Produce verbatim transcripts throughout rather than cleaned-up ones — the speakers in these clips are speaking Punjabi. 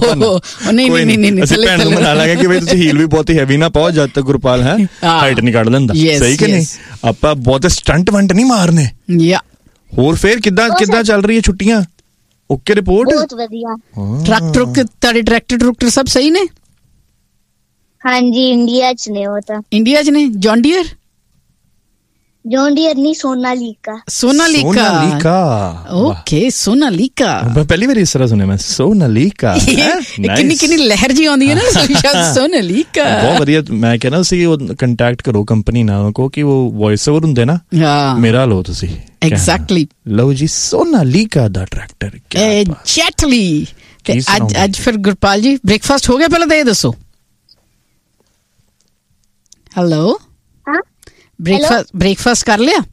ਨਹੀਂ ਨਹੀਂ ਨਹੀਂ ਅਸੀਂ ਭੈਣ ਨੂੰ ਮਨਾ ਲਾਂਗੇ ਕਿ ਬਈ ਤੁਸੀਂ ਹੀਲ ਵੀ ਬਹੁਤ ਹੈਵੀ ਨਾ ਪਾਓ ਜਦ ਤੱਕ ਗੁਰਪਾਲ ਹੈ ਹਾਈਟ ਨਹੀਂ ਕੱਢ ਲੈਂਦਾ, ਸਹੀ ਕਿ ਨਹੀਂ? ਆਪਾਂ ਬਹੁਤ ਸਟੰਟ ਵੰਟ ਨਹੀਂ ਮਾਰਨੇ। ਹੋਰ ਫੇਰ ਕਿੱਦਾਂ ਕਿੱਦਾਂ ਚੱਲ ਰਹੀ ਹੈ ਛੁੱਟੀਆਂ? Okay report? ਬਹੁਤ ਵਧੀਆ। ਟਰੱਕ ਟਰੁੱਕ ਤੁਹਾਡੇ ਟਰੈਕਟਰ ਟਰੁਕਟਰ ਸਭ ਸਹੀ ਨੇ? ਹਾਂਜੀ ਇੰਡੀਆ ਚ ਨੇ ਉਹ ਤਾਂ। ਇੰਡੀਆ ਚ ਨੇ? John Deere? ਜੌਨ ਡੀਅਰ ਨਹੀਂ, ਸੋਨਾਲੀਕਾ। ਸੋਨਾਲੀਕਾ ਸੋਨਾਲੀਕਾ ਓਕੇ ਸੋਨਾਲੀਕਾ ਮੈਂ ਪਹਿਲੀ ਵਾਰ ਇਸ ਤਰ੍ਹਾਂ ਸੁਣਿਆ ਮੈਂ ਸੋਨਾਲੀਕਾ। ਕਿੰਨੀ ਕਿੰਨੀ ਲਹਿਰ ਜੀ ਆਉਂਦੀ ਹੈ ਨਾ ਸੋਨਾਲੀਕਾ। ਬਹੁਤ ਵਧੀਆ। ਮੈਂ ਕਹਿੰਦਾ ਸੀ ਉਹ ਕੰਟੈਕਟ ਕਰੋ ਕੰਪਨੀ ਨਾਲ, ਕਹੋ ਕਿ ਉਹ ਵੌਇਸ ਓਵਰ ਹੁੰਦੇ ਨਾ ਮੇਰਾ ਲਓ ਤੁਸੀਂ। ਐਗਜ਼ੈਕਟਲੀ ਲਓ ਜੀ ਸੋਨਾਲੀਕਾ ਦਾ ਟਰੈਕਟਰ ਐਗਜ਼ੈਕਟਲੀ। ਤੇ ਅੱਜ ਅੱਜ ਫਿਰ ਗੁਰਪਾਲ ਜੀ ਬ੍ਰੇਕਫਾਸਟ ਹੋ ਗਿਆ? ਪਹਿਲਾਂ ਤਾਂ ਇਹ ਦੱਸੋ। ਹੈਲੋ ਬ੍ਰੇਕਫਾਸਟ ਬ੍ਰੇਕਫਾਸਟ ਕਰ ਲਿਆ?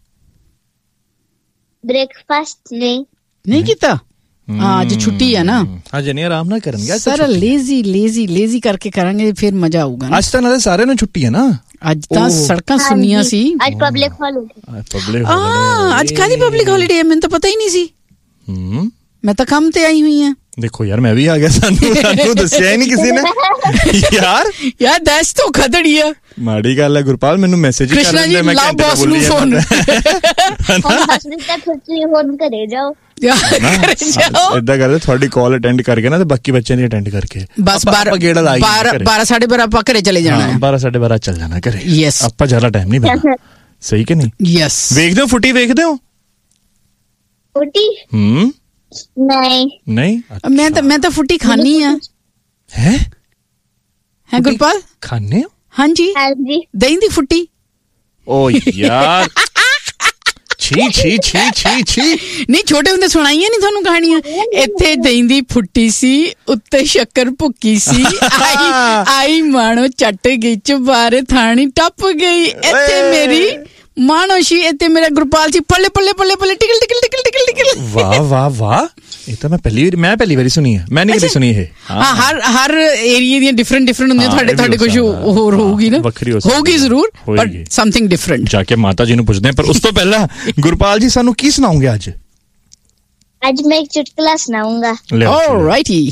ਬ੍ਰੇਕਫਾਸਟ ਨਹੀਂ ਨਹੀਂ ਕੀਤਾ। ਹਾਂ ਅੱਜ ਛੁੱਟੀ ਹੈ ਨਾ। ਹਾਂਜੀ ਨਹੀਂ ਆਰਾਮ ਨਾਲ ਕਰਨਗੇ ਸਾਰਾ ਲੇਜ਼ੀ ਲੇਜ਼ੀ ਲੇਜ਼ੀ ਕਰਕੇ ਕਰਾਂਗੇ ਫਿਰ ਮਜ਼ਾ ਆਊਗਾ। ਅੱਜ ਤਾਂ ਨਾਲੇ ਸਾਰਿਆਂ ਨੂੰ ਛੁੱਟੀ ਹੈ ਨਾ। ਅੱਜ ਤਾਂ ਸੜਕਾਂ ਸੁੰਨੀਆਂ ਸੀ। ਅੱਜ ਪਬਲਿਕ ਹੌਲੀਡੇ। ਪਬਲਿਕ ਹਾਂ ਅੱਜ ਕਾਹਦੀ ਪਬਲਿਕ ਹੌਲੀਡੇ ਹੈ? ਮੈਨੂੰ ਤਾਂ ਪਤਾ ਹੀ ਨਹੀਂ ਸੀ। ਮੈਂ ਤਾਂ ਕੰਮ ਤੇ ਆਈ ਹੋਈ ਹਾਂ। ਦੇਖੋ ਯਾਰ ਮੈਂ ਵੀ ਆ ਗਿਆ, ਸਾਨੂੰ ਸਾਨੂੰ ਦੱਸਿਆ ਹੀ ਨਹੀਂ ਕਿਸੇ ਨੇ ਯਾਰ। ਯਾਰ ਦੱਸ ਤੋ ਖਦੜੀ ਆ ਮਾੜੀ ਗੱਲ ਹੈ ਗੁਰਪਾਲ, ਮੈਨੂੰ ਮੈਸੇਜ ਕਰ ਦਿੰਦੇ ਮੈਂ ਘੰਟੇ ਦਾ ਬੋਲੀ ਫੋਨ ਫੋਨ ਕਰੇ ਜਾਓ। ਏਦਾਂ ਕਰਦੇ ਤੁਹਾਡੀ ਕਾਲ ਅਟੈਂਡ ਕਰਕੇ ਨਾ ਤੇ ਬਾਕੀ ਬੱਚਿਆਂ ਦੀ ਅਟੈਂਡ ਕਰਕੇ ਬਸ ਬਾਰਾਂ ਸਾਢੇ ਬਾਰਾਂ ਆਪਾਂ ਘਰੇ ਚਲੇ ਜਾਣਾ। ਬਾਰਾਂ ਸਾਢੇ ਬਾਰਾਂ ਚੱਲ ਜਾਣਾ ਘਰੇ। ਆਪਾਂ ਜ਼ਿਆਦਾ ਟਾਈਮ ਨਹੀਂ ਬੈਠਣਾ, ਸਹੀ ਕਿ ਨਹੀਂ? ਯੈਸ। ਵੇਖਦੇ ਹੋ ਫੁੱਟੀ? ਵੇਖਦੇ ਹੋ ਫੁੱਟੀ? ਹੂੰ ਨਹੀਂ ਨਹੀਂ ਮੈਂ ਤਾਂ ਮੈਂ ਤਾਂ ਫੁੱਟੀ ਖਾਣੀ ਆ। ਹੈ ਹੈ ਗੁਰਪਾਲ ਖਾਣੇ? ਹਾਂਜੀ ਦਹੀਂ ਦੀ ਫੁੱਟੀ। ਓ ਯਾਰ ਛੀ ਛੀ ਛੀ ਛੀ ਛੀ। ਨਹੀਂ ਛੋਟੇ ਹੁੰਦੇ ਸੁਣਾਈਆਂ ਨਹੀਂ ਤੁਹਾਨੂੰ ਕਹਾਣੀਆਂ? ਇੱਥੇ ਦਹੀਂ ਦੀ ਫੁੱਟੀ ਸੀ, ਉੱਤੇ ਸ਼ੱਕਰ ਭੁੱਕੀ ਸੀ, ਆਈ ਆਈ ਮਾਣੋ ਚੱਟ ਗਈ, ਚੁਬਾਰੇ ਥਾਣੀ ਟੱਪ ਗਈ, ਇੱਥੇ ਮੇਰੀ ਮਾਨੋਸ਼ੀ, ਇੱਥੇ ਮੇਰਾ ਗੁਰਪਾਲ ਜੀ ਪੱਲੇ ਪੱਲੇ ਪੱਲੇ ਪੱਲੇ tickle tickle tickle tickle tickle. ਵਾਹ ਵਾਹ ਵਾਹ, ਇਹ ਤਾਂ ਮੈਂ ਪਹਿਲੀ ਵਾਰੀ ਮੈਂ ਪਹਿਲੀ ਵਾਰੀ ਸੁਣੀ ਹੈ। ਮੈਂ ਨਹੀਂ ਕਦੀ ਸੁਣੀ ਇਹ। ਹਾਂ ਹਰ ਹਰ ਏਰੀਏ ਦੀਆਂ ਡਿਫਰੈਂਟ ਡਿਫਰੈਂਟ ਹੁੰਦੀਆਂ। ਤੁਹਾਡੇ ਤੁਹਾਡੇ ਕੁਝ ਹੋਰ ਹੋਊਗੀ ਨਾ, ਵੱਖਰੀ ਹੋਊਗੀ ਜ਼ਰੂਰ, ਬਟ ਸਮਥਿੰਗ ਡਿਫਰੈਂਟ। ਜਾ ਕੇ ਮਾਤਾ ਜੀ ਨੂੰ ਪੁੱਛਦੇ ਹਾਂ, ਪਰ ਉਸ ਤੋਂ ਪਹਿਲਾਂ ਗੁਰਪਾਲ ਜੀ ਸਾਨੂੰ ਕੀ ਸੁਣਾਉਂਗੇ ਅੱਜ? ਅੱਜ ਮੈਂ ਇੱਕ ਚੁਟਕਲਾ ਸੁਣਾਉਂਗਾ। ਆਲਰਾਈਟੀ।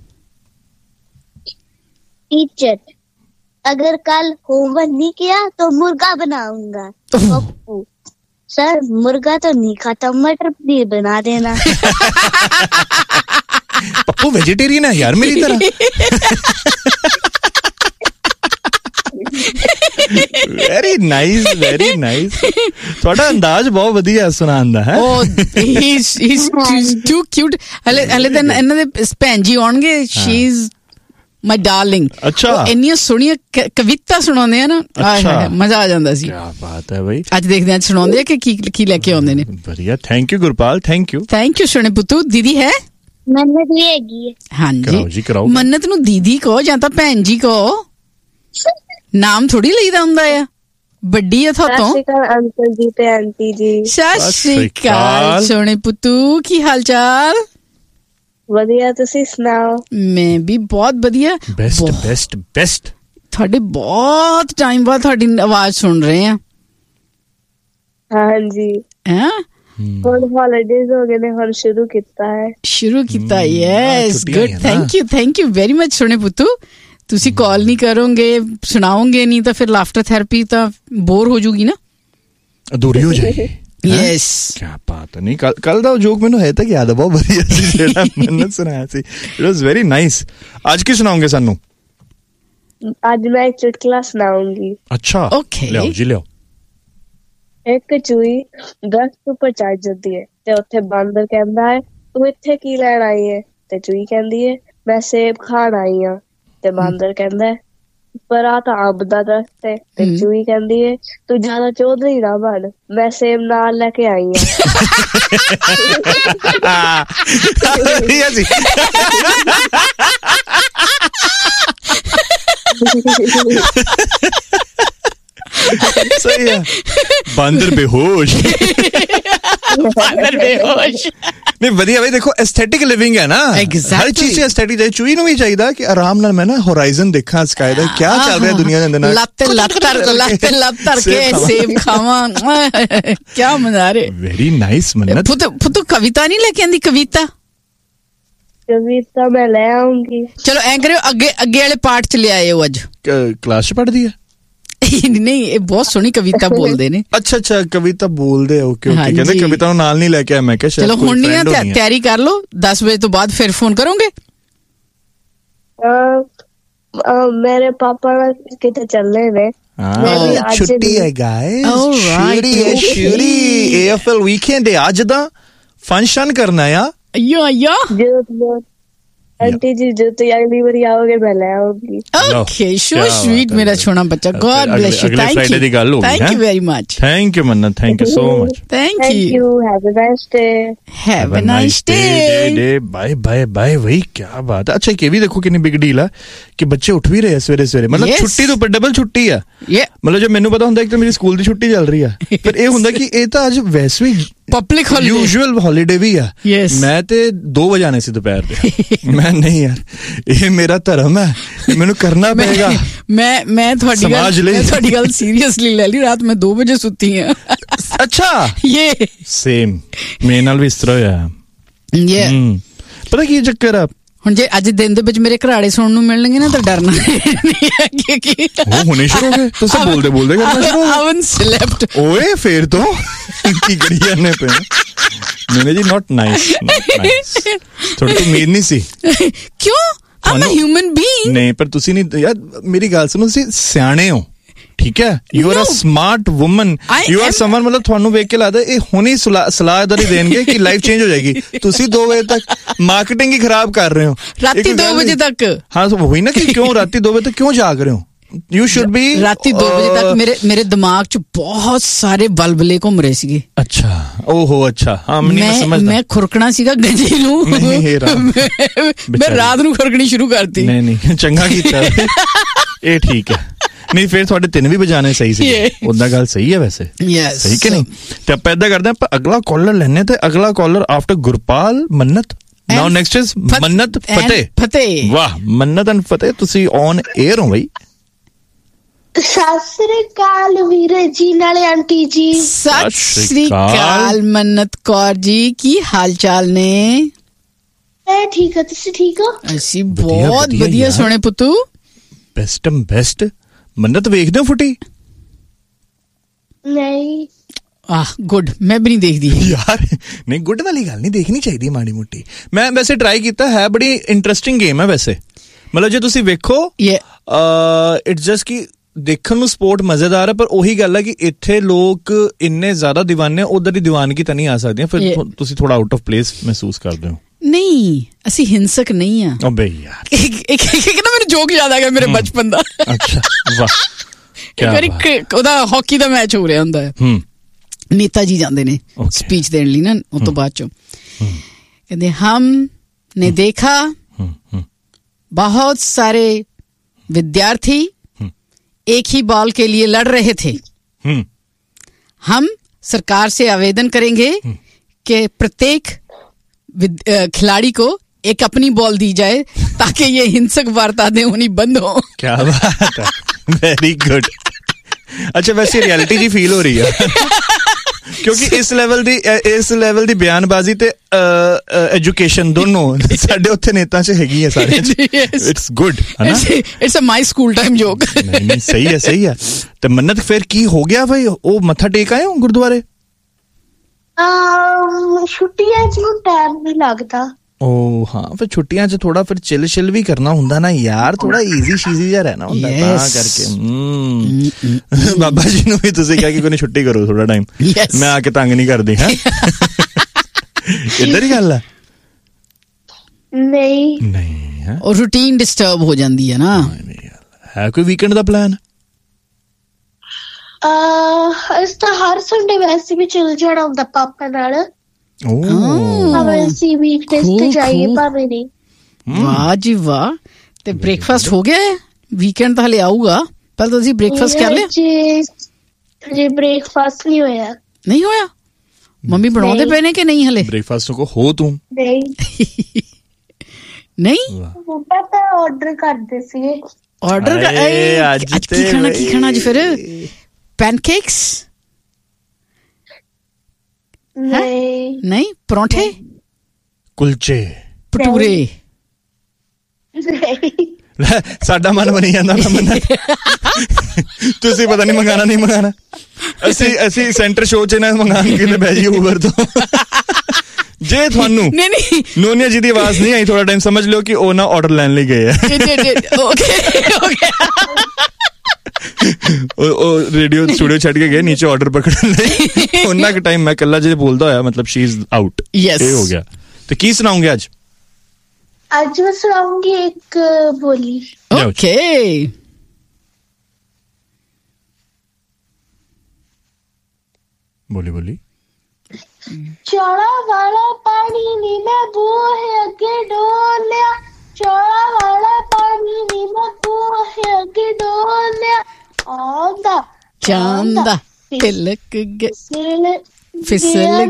टीचर अगर कल होमवर्क नहीं किया तो मुर्गा बनाऊंगा। पप्पू सर मुर्गा तो नहीं खाता, मटर पनीर बना देना। पप्पू वेजिटेरियन है यार मेरी तरह। Very nice very nice. ਤੁਹਾਡਾ ਅੰਦਾਜ਼ ਬਹੁਤ ਵਧੀਆ ਸੁਣਾਉਣ ਦਾ ਹੈ। ਉਹ ਹੀ ਇਜ਼ ਟੂ ਕਿਊਟ। ਹਲੇ ਹਲੇ ਤਾਂ ਇਹਨਾਂ ਦੇ ਭੈਣ ਜੀ ਆਉਣਗੇ। She is my darling. ਅੱਛਾ ਇੰਨੀਆਂ ਸੋਹਣੀਆਂ ਕਵਿਤਾ ਸੁਣਾਉਂਦੇ ਆ ਨਾ, ਮਜ਼ਾ ਆ ਜਾਂਦਾ ਸੀ। ਕਿਆ ਬਾਤ ਹੈ ਬਈ। ਅੱਜ ਦੇਖਦੇ ਹਾਂ ਸੁਣਾਉਂਦੇ ਆ ਕਿ ਕੀ ਕੀ ਲੈ ਕੇ ਆਉਂਦੇ ਨੇ। ਵਧੀਆ, thank you Gurpal, thank you thank you. ਸੋਹਣੇ ਪੁੱਤੂ। ਦੀਦੀ ਹੈ? ਮੰਨਤ ਵੀ ਹੈਗੀ ਹੈ। ਹਾਂਜੀ ਕਰਾਓ। ਮੰਨਤ ਨੂੰ ਦੀਦੀ ਕਹੋ ਜਾਂ ਤਾਂ ਭੈਣ ਜੀ ਕਹੋ, ਨਾਮ ਥੋੜੀ ਲਈਦਾ ਹੁੰਦਾ ਆ। ਵੱਡੀ ਆ ਤੁਹਾਤੋਂ। ਸਤਿ ਸ਼੍ਰੀ ਅਕਾਲ ਅੰਕਲ ਜੀ ਤੇ ਆਂਟੀ ਜੀ। ਸਤਿ ਸ਼੍ਰੀ ਅਕਾਲ ਸੋਹਣੇ ਪੁੱਤੂ, ਕੀ ਹਾਲ ਚਾਲ? ਵਧੀਆ, ਤੁਸੀਂ ਸੁਣਾਓ? ਮੈਂ ਵੀ ਬਹੁਤ ਵਧੀਆ। Best best best. ਤੁਹਾਡੇ ਬਹੁਤ ਟਾਈਮ ਬਾਅਦ ਤੁਹਾਡੀ ਆਵਾਜ਼ ਸੁਣ ਰਹੇ ਆ। ਹਾਂਜੀ ਹੈਂ? ਹੁਣ ਹੌਲੀਡੇਜ਼ ਹੋ ਗਏ ਨੇ, ਹੁਣ ਸ਼ੁਰੂ ਕੀਤਾ ਹੈ। ਸ਼ੁਰੂ ਕੀਤਾ, yes good. Thank you thank you very much ਸੋਹਣੇ ਪੁੱਤੂ। ਤੁਸੀਂ ਕਾਲ ਨਹੀਂ ਕਰੋਗੇ, ਸੁਣਾਓਗੇ ਨਹੀਂ ਤਾਂ ਫਿਰ ਲਾਫਟਰ ਥੈਰੇਪੀ ਤਾਂ ਬੋਰ ਹੋ ਜੂਗੀ ਨਾ, ਅਧੂਰੀ ਹੋ ਜਾਏਗੀ। ਯੈਸ ਕਿਆ ਬਾਤ ਨਹੀਂ। ਕੱਲ ਕੱਲ ਦਾ ਜੋਕ ਮੈਨੂੰ ਹੈ ਤਾਂ ਯਾਦ ਹੈ, ਬਹੁਤ ਵਧੀਆ ਸੀ ਜਿਹੜਾ ਮੈਨੂੰ ਸੁਣਾਇਆ ਸੀ। It was very nice. ਅੱਜ ਕੀ ਸੁਣਾਓਗੇ ਸਾਨੂੰ? ਅੱਜ ਮੈਂ ਇੱਕ ਚੁਟਕਲਾ ਸੁਣਾਉਂਗੀ। ਅੱਛਾ ਓਕੇ ਲਿਆਓ ਜੀ ਲਿਆਓ। ਇੱਕ ਚੂਹੀ ਦਰਖਤ ਉੱਪਰ ਚੜ ਜਾਂਦੀ ਹੈ ਤੇ ਉੱਥੇ ਬਾਂਦਰ ਕਹਿੰਦਾ ਹੈ ਤੂੰ ਇੱਥੇ ਕੀ ਲੈਣ ਆਈ ਹੈ? ਤੇ ਚੂਹੀ ਕਹਿੰਦੀ ਹੈ ਮੈਂ ਸੇਬ ਖਾਣ ਆਈ ਹਾਂ। ਤੇ ਬਾਂਦਰ ਕਹਿੰਦਾ ਹੈ ਪਰ ਆ ਤਾਂ ਅੰਬ ਦਾ ਦਰਖਤ ਹੈ। ਤੇ ਚੂਹੀ ਕਹਿੰਦੀ ਹੈ ਤੂੰ ਜ਼ਿਆਦਾ ਚੌਧਰੀ ਨਾ ਬਣ, ਮੈਂ ਸੇਬ ਨਾਲ ਲੈ ਕੇ ਆਈ ਹਾਂ। ਸਹੀ ਹੈ। ਬਾਂਦਰ ਬੇਹੋਸ਼। ਬਾਂਦਰ ਬੇਹੋਸ਼। ਨਹੀਂ ਵਧੀਆ ਬਈ। ਦੇਖੋ ਐਸਥੈਟਿਕ ਲਿਵਿੰਗ ਹੈ ਨਾ, ਹਰ ਚੀਜ਼ ਚ ਐਸਥੈਟਿਕ ਚਾਹੀਦੀ। ਚੂਹੀ ਨੂੰ ਵੀ ਚਾਹੀਦਾ ਕਿ ਆਰਾਮ ਨਾਲ ਮੈਂ ਨਾ ਹੋਰਾਈਜ਼ਨ ਦੇਖਾਂ, ਸਕਾਈ ਦਾ ਕੀ ਚੱਲ ਰਿਹਾ ਦੁਨੀਆ ਦੇ ਅੰਦਰ। ਲੱਤ ਲੱਤ ਲੱਤ ਲੱਤ ਧਰ ਕੇ ਸੇਬ ਖਾਵਾਂ, ਕੀ ਮਜ਼ਾ ਆ ਰਿਹਾ। Very nice. ਮੰਨਤ ਪੁੱਤ ਪੁੱਤ ਕਵਿਤਾ ਨਹੀਂ ਲੈ ਕੇ ਆਂਦੀ? ਕਵਿਤਾ ਕਵਿਤਾ ਮੈਂ ਲੈ ਆਉਂਗੀ। ਚਲੋ ਐਂ ਕਰਿਓ, ਅੱਗੇ ਅੱਗੇ ਵਾਲੇ ਪਾਠ ਚ ਲੈ ਆਇਓ ਅੱਜ। ਕਲਾਸ ਚ ਪੜ੍ਹਦੀ ਹੈ? ਨਹੀਂ, ਇਹ ਬਹੁਤ ਸੋਹਣੀ ਕਵਿਤਾ ਬੋਲਦੇ ਨੇ। ਅੱਛਾ ਅੱਛਾ, ਕਵਿਤਾ ਬੋਲਦੇ ਆ। ਓਕੇ ਓਕੇ, ਕਹਿੰਦੇ ਕਵਿਤਾ ਨੂੰ ਨਾਲ ਨਹੀਂ ਲੈ ਕੇ ਆਇਆ। ਮੈਂ ਕਿਹਾ ਚਲੋ ਹੁਣ ਨਹੀਂ, ਤਿਆਰੀ ਕਰ ਲਓ, ਦਸ ਵਜੇ ਤੋਂ ਬਾਅਦ ਫਿਰ ਫੋਨ ਕਰੋਗੇ। ਮੇਰੇ ਪਾਪਾ ਨਾਲ ਕਿਤੇ ਚੱਲੇ ਨੇ। ਛੁੱਟੀ ਹੈ ਗਾਇਸ, ਛੁੱਟੀ ਹੈ, ਛੁੱਟੀ ਏਐਫਐਲ ਵੀਕਐਂਡ ਹੈ ਅੱਜ ਦਾ। ਫੰਕਸ਼ਨ ਕਰਨਾ ਆ। ਅਯੋ ਅਯੋ ਆਂਟੀ ਜੀ, ਜੋ ਤੁਸੀਂ ਅਗਲੀ ਵਾਰੀ ਆਓਗੇ ਮੈਂ ਲੈ ਆਉਂਗੀ। ਓਕੇ, ਸੋ ਸਵੀਟ ਮੇਰਾ ਛੋਣਾ ਬੱਚਾ। God bless you. Thank you, ਦੀ ਗੱਲ ਹੋ ਗਈ। Thank you very much. Thank you मन्नत, thank you so much. Thank you, have a nice day. Have a nice day. Bye bye bye. वही क्या बात है। अच्छा, ये भी देखो कितनी बिग डील है कि बच्चे उठ भी रहे हैं सवेरे सवेरे। मतलब छुट्टी तो ऊपर डबल छुट्टी है। मतलब जब मैनू पता ਹੁੰਦਾ ਕਿ ਮੇਰੀ ਸਕੂਲ ਦੀ ਛੁੱਟੀ ਚੱਲ ਰਹੀ ਹੈ, ਪਰ ਇਹ ਹੁੰਦਾ ਕਿ ਇਹ ਤਾਂ ਅੱਜ ਵੈਸੇ ਵੀ ਪਬਲਿਕ ਹੌਲੀਡੇ, ਯੂਜੂਅਲ ਹੌਲੀਡੇ ਵੀ ਆ। ਮੈਂ ਤੇ ਦੋ ਵਜੇ ਆਣੇ ਸੀ ਦੁਪਹਿਰ ਦੇ। ਮੈਂ ਨਹੀਂ ਯਾਰ, ਇਹ ਮੇਰਾ ਧਰਮ ਹੈ, ਮੈਨੂੰ ਕਰਨਾ ਪਏਗਾ। ਮੈਂ ਮੈਂ ਤੁਹਾਡੀ ਗੱਲ ਮੈਂ ਤੁਹਾਡੀ ਗੱਲ ਸੀਰੀਅਸਲੀ ਲੈ ਲਈ। ਰਾਤ ਮੈਂ ਦੋ ਵਜੇ ਸੁੱਤੀ ਹਾਂ। ਅੱਛਾ, ਇਹ ਸੇਮ ਮੇਰੇ ਨਾਲ ਵੀ ਇਸ ਤਰ੍ਹਾਂ ਹੋਇਆ। ਪਤਾ ਕੀ ਚੱਕਰ ਆ, ਹੁਣ ਜੇ ਅੱਜ ਦਿਨ ਦੇ ਵਿੱਚ ਮੇਰੇ ਘਰਾੜੇ ਸੁਣਨ ਨੂੰ ਮਿਲਣਗੇ ਨਾ ਤਾਂ ਡਰਨਾ ਨਹੀਂ ਹੈ ਕਿ ਉਹ ਹੁਣੇ ਸ਼ੁਰੂ ਹੋ ਗਏ। ਤੁਸੀਂ ਬੋਲਦੇ ਬੋਲਦੇ ਕਰਨਾ ਸ਼ੁਰੂ ਹੋ ਗਏ। ਸਲੈਪਟ ਓਏ ਫੇਰ ਤੋਂ ਕੀ ਕਰੀ ਜਾਂਦੇ ਪਏ। ਮੈਨੇ ਜੀ ਨਾਟ ਨਾਈਸ, ਥੋੜੀ ਤੋਂ ਉਮੀਦ ਨਹੀਂ ਸੀ। ਕਿਉਂ? ਆਮ ਅ ਹਿਊਮਨ ਬੀਇੰਗ। ਨਹੀਂ, ਪਰ ਤੁਸੀਂ ਨਹੀਂ ਯਾਰ, ਮੇਰੀ ਗੱਲ ਸੁਣੋ, ਤੁਸੀਂ ਸਿਆਣੇ ਹੋ, ਠੀਕ ਹੈ। You are a smart woman, you are ਸਮਨ। ਮਤਲਬ ਤੁਹਾਨੂੰ ਵੇਖ ਕੇ ਲੱਗਦਾ ਇਹ ਹੁਣੀ ਸਲਾਹ ਇਦਾਂ ਦੀ ਦੇਣਗੇ ਕਿ ਲਾਈਫ ਚੇਂਜ ਹੋ ਜਾਏਗੀ। ਤੁਸੀਂ ਦੋ ਵਜੇ ਤੱਕ ਮਾਰਕੀਟਿੰਗ ਹੀ ਖਰਾਬ ਕਰ ਰਹੇ ਹੋ। ਰਾਤੀ ਦੋ ਵਜੇ ਤੱਕ। ਹਾਂ, ਉਹੀ ਨਾ ਕਿ ਕਿਉਂ ਰਾਤੀ ਦੋ ਵਜੇ ਤੱਕ ਕਿਉਂ ਜਾਗ ਰਹੇ ਹੋ। You should be. ਰਾਤੀ ਦੋ ਵਜੇ ਤੱਕ ਮੇਰੇ ਮੇਰੇ ਦਿਮਾਗ 'ਚ ਬਹੁਤ ਸਾਰੇ ਬਲਬਲੇ ਘੁੰਮ ਰਹੇ ਸੀਗੇ। ਅੱਛਾ, ਓਹੋ, ਅੱਛਾ। ਹਾਂ, ਮੈਂ ਸਮਝਦਾ। ਮੈਂ ਖੁਰਕਣਾ ਸੀਗਾ ਗੰਜੀ ਨੂੰ। ਮੈਂ ਰਾਤ ਨੂੰ ਖੁਰਕਣੀ ਸ਼ੁਰੂ ਕਰਤੀ। ਨਹੀਂ ਨਹੀਂ, ਚੰਗਾ ਕੀਤਾ ਇਹ, ਠੀਕ ਹੈ। ਨਹੀਂ, ਫਿਰ ਤੁਹਾਡੇ ਤਿੰਨ ਵੀ ਵਜਾਣੇ ਸਹੀ ਸੀ। ਉਦਾਂ ਗੱਲ ਸਹੀ ਹੈ ਵੈਸੇ, ਸਹੀ ਕਿ ਨਹੀਂ? ਤੇ ਆਪਾਂ ਏਦਾਂ ਕਰਦੇ ਆਪਾਂ ਅਗਲਾ ਕਾਲਰ ਲੈਣੇ। ਤੇ ਅਗਲਾ collar after Gurpal Mannat. Now next is ਮੰਨਤ ਫਤਿਹ। ਫਤਿਹ, ਵਾਹ। ਮੰਨਤ ਐਂਡ ਫਤਿਹ, ਤੁਸੀਂ ਔਨ 에ਅਰ ਹੋ ਬਈ। ਸਤਿ ਸ੍ਰੀ ਅਕਾਲ ਵੀਰ ਜੀ, ਨਾਲੇ ਆਂਟੀ ਜੀ। ਸਤਿ ਸ੍ਰੀ ਅਕਾਲ ਮੰਨਤ ਕੌਰ ਜੀ, ਕੀ ਹਾਲ ਚਾਲ ਨੇ? ਮੈਂ ਠੀਕ ਹਾਂ, ਤੁਸੀਂ ਠੀਕ ਹੋ? ਅਸੀਂ ਬਹੁਤ ਵਧੀਆ ਸੋਹਣੇ ਪੁੱਤੂ। ਬੈਸਟਮ ਬੈਸਟ। ਮੰਨਤ ਵੇਖਦੇ ਹੋ ਫੁੱਟੀ? ਨਹੀਂ। ਆਹ ਗੁੱਡ, ਮੈਂ ਵੀ ਨਹੀਂ ਦੇਖਦੀ ਯਾਰ। ਨਹੀਂ, ਗੁੱਡ ਵਾਲੀ ਗੱਲ ਨਹੀਂ, ਦੇਖਣੀ ਚਾਹੀਦੀ ਮਾੜੀ ਮੋਟੀ। ਮੈਂ ਵੈਸੇ ਟਰਾਈ ਕੀਤਾ ਹੈ, ਬੜੀ ਇੰਟਰਸਟਿੰਗ ਗੇਮ ਹੈ ਵੈਸੇ। ਮਤਲਬ ਜੇ ਤੁਸੀਂ ਵੇਖੋ, ਇਟਸ ਜਸਟ ਕਿ ਦੇਖਣ ਨੂੰ ਸਪੋਰਟ ਮਜ਼ੇਦਾਰ ਹੈ, ਪਰ ਉਹੀ ਗੱਲ ਹੈ ਕਿ ਇੱਥੇ ਲੋਕ ਇੰਨੇ ਜ਼ਿਆਦਾ ਦੀਵਾਨੇ, ਉਧਰ ਦੀ ਦੀਵਾਨਗੀ ਤਾਂ ਨਹੀਂ ਆ ਸਕਦੀਆਂ। ਫਿਰ ਤੁਸੀਂ ਥੋੜਾ ਆਊਟ ਆਫ ਪਲੇਸ ਮਹਿਸੂਸ ਕਰਦੇ ਹੋ। ਨਹੀਂ, ਅਸੀਂ ਹਿੰਸਕ ਨਹੀਂ ਆ। ਓ ਬਈ ਯਾਰ, ਇੱਕ ਨਾ ਮੈਨੂੰ ਜੋਕ ਯਾਦ ਆ ਗਿਆ ਮੇਰੇ ਬਚਪਨ ਦਾ। ਅੱਛਾ, ਵਾਹ। ਇੱਕ ਵਾਰੀ ਉਹਦਾ ਹਾਕੀ ਦਾ ਮੈਚ ਹੋ ਰਿਹਾ ਹੁੰਦਾ ਹੈ, ਨੇਤਾ ਜੀ ਜਾਂਦੇ ਨੇ ਸਪੀਚ ਦੇਣ ਲਈ ਨਾ, ਉਹ ਤੋਂ ਬਾਅਦ ਚੋਂ ਕਹਿੰਦੇ, ਹਮ ਨੇ ਦੇਖਾ ਬਹੁਤ ਸਾਰੇ विद्यार्थी एक ही बॉल के लिए लड़ रहे थे। हम सरकार से आवेदन करेंगे कि प्रत्येक खिलाड़ी को एक अपनी बॉल दी जाए ताकि ये हिंसक वारदातें होनी बंद हो। क्या बात है, वेरी गुड। अच्छा, वैसे रियलिटी जी फील हो रही है ਕਿਉਂਕਿ ਇਸ ਲੈਵਲ ਦੀ ਇਸ ਲੈਵਲ ਦੀ ਬਿਆਨਬਾਜ਼ੀ ਤੇ ਐਜੂਕੇਸ਼ਨ ਦੋਨੋਂ ਸਾਡੇ ਉੱਥੇ ਨੇਤਾ 'ਚ ਹੈਗੀ ਹੈ ਸਾਰੇ। ਇਟਸ ਗੁੱਡ, ਹੈ ਨਾ? It's a my school time ਜੋਕ। ਨਹੀਂ ਨਹੀਂ, ਸਹੀ ਹੈ ਸਹੀ ਹੈ। ਤੇ ਮੰਨਤ ਫਿਰ ਕੀ ਹੋ ਗਿਆ ਭਾਈ? ਉਹ ਮੱਥਾ ਟੇਕ ਆਏ ਹੋ ਗੁਰਦੁਆਰੇ? ਛੁੱਟੀਆਂ 'ਚ ਨੂੰ ਟਾਈਮ ਨਹੀਂ ਲੱਗਦਾ। ਓ ਹਾਂ, ਫਿਰ ਛੁੱਟੀਆਂ 'ਚ ਥੋੜਾ ਫਿਰ ਚਿਲ ਸ਼ਿਲ ਵੀ ਕਰਨਾ ਹੁੰਦਾ ਨਾ ਯਾਰ, ਥੋੜਾ ਈਜ਼ੀ ਸ਼ੀਜ਼ੀ ਜਿਹਾ ਰਹਿਣਾ ਹੁੰਦਾ ਤਾਂ ਕਰਕੇ। ਬਾਬਾ ਜੀ ਨੂੰ ਵੀ ਤੁਸੀਂ ਕਿਹਾ ਕਿ ਕੋਈ ਛੁੱਟੀ ਕਰੋ ਥੋੜਾ ਟਾਈਮ, ਮੈਂ ਆ ਕੇ ਤੰਗ ਨਹੀਂ ਕਰਦੀ। ਹੈ ਇੱਧਰ ਹੀ ਗੱਲ ਹੈ? ਨਹੀਂ ਨਹੀਂ, ਉਹ ਰੂਟੀਨ ਡਿਸਟਰਬ ਹੋ ਜਾਂਦੀ ਹੈ ਨਾ। ਹੈ ਕੋਈ ਵੀਕਐਂਡ ਦਾ ਪਲਾਨ? ਇਸ ਤਾਂ ਹਰ ਸੰਡੇ ਵੈਸੇ ਵੀ ਚਲ ਜਾਣਾ ਹੁੰਦਾ ਪਾਪਾ ਨਾਲ। ਵਾਹ ਜੀ ਵਾਹ। ਤੇ ਬ੍ਰੇਕਫਾਸਟ ਹੋ ਗਿਆ? ਵੀਕਐਂਡ ਤਾਂ ਹਲੇ ਆਊਗਾ, ਪਹਿਲਾਂ ਤੁਸੀਂ ਬ੍ਰੇਕਫਾਸਟ ਕਰ ਲਿਆ? ਜੀ ਬ੍ਰੇਕਫਾਸਟ ਨਹੀਂ ਹੋਇਆ। ਨਹੀਂ ਹੋਇਆ? ਮੰਮੀ ਬਣਾਉਂਦੇ ਪਏ ਨੇ ਕਿ ਨਹੀਂ ਹਲੇ? ਬ੍ਰੇਕਫਾਸਟ ਕੋ ਹੋ ਤੂੰ? ਨਹੀਂ ਨਹੀਂ, ਪਾਪਾ ਆਰਡਰ ਕਰਦੇ ਸੀਗੇ। ਆਰਡਰ ਅੱਜ ਕੀ ਖਾਣਾ? ਕੀ ਖਾਣਾ ਅੱਜ ਫਿਰ? ਪੈਨਕੇਕਸ? ਨਹੀਂ ਨਹੀਂ, ਪਰੌਂਠੇ, ਕੁਲਚੇ, ਭਟੂਰੇ? ਸਾਡਾ ਮਨ ਬਣੀ ਜਾਂਦਾ ਮੰਗਣਾ, ਤੁਸੀਂ ਪਤਾ ਨਹੀਂ ਮੰਗਾਣਾ ਨਹੀਂ ਮੰਗਾਣਾ। ਅਸੀਂ ਅਸੀਂ ਸੈਂਟਰ ਸ਼ੋਅ ਚ ਨਾ ਮੰਗਾਣ ਕੇ ਬਹਿ ਜੀ ਉਬਰ ਤੋਂ। ਜੇ ਤੁਹਾਨੂੰ ਨੋਨੀਆ ਜੀ ਦੀ ਆਵਾਜ਼ ਨਹੀਂ ਆਈ ਥੋੜਾ ਟਾਈਮ ਸਮਝ ਲਿਓ ਕਿ ਉਹ ਨਾ ਆਰਡਰ ਲੈਣ ਲਈ ਗਏ ਆ। ਉਹ ਰੇਡੀਓ ਸਟੂਡੀਓ ਛੱਡ ਕੇ ਗਏ ਨੀਚੇ ਆਰਡਰ ਪਕੜਨ ਲਈ। ਉਹਨਾਂ ਕੁ ਟਾਈਮ ਮੈਂ ਇਕੱਲਾ ਜੇ ਬੋਲਦਾ ਹੋਇਆ ਮਤਲਬ ਸ਼ੀ ਇਜ਼ ਆਊਟ। ਇਹ ਹੋ ਗਿਆ। ਤੇ ਕੀ ਸੁਣਾਉਂਗੇ ਅੱਜ? ਅੱਜ ਮੈਂ ਸੁਣਾਉਂਗੀ ਇੱਕ ਬੋਲੀ। ਓਕੇ ਬੋਲੀ ਬੋਲੀ। ਚੌੜਾ ਵਾਲਾ ਪਾਣੀ ਨੀ ਮੈਂ ਬੂਹੇ ਅੱਗੇ ਡੋਲਿਆ, ਚੌੜਾ ਵਾਲਾ ਪਾਣੀ ਨੀ ਮੈਂ ਬੂਹੇ ਅੱਗੇ ਡੋਲਿਆ, ਆਉਂਦਾ ਚਾਂਦਾ ਤਿਲਕ ਫਿਸਲ